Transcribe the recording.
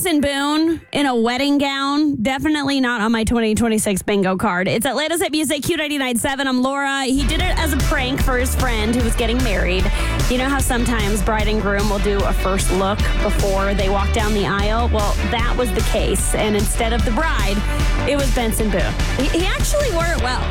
Benson Boone in a wedding gown. Definitely not on my 2026 bingo card. It's Atlanta's Hit Music, Q99.7. I'm Laura. He did it as a prank for his friend who was getting married. You know how sometimes bride and groom will do a first look before they walk down the aisle? Well, that was the case. And instead of the bride, it was Benson Boone. He actually wore it well.